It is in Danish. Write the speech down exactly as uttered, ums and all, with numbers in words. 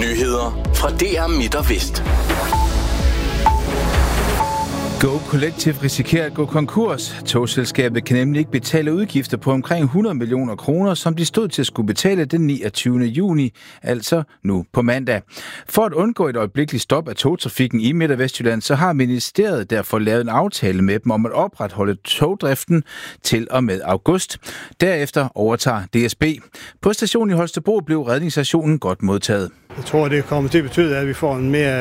Nyheder fra D R Midt og Vest. Go Collective risikerer at gå konkurs. Togselskabet kan nemlig ikke betale udgifter på omkring hundrede millioner kroner, som de stod til at skulle betale den niogtyvende juni, altså nu på mandag. For at undgå et øjeblikkeligt stop af togtrafikken i Midt- og Vestjylland, så har ministeriet derfor lavet en aftale med dem om at opretholde togdriften til og med august. Derefter overtager D S B. På stationen i Holstebro blev redningsaktionen godt modtaget. Jeg tror, det kommer til at betyde, at vi får en mere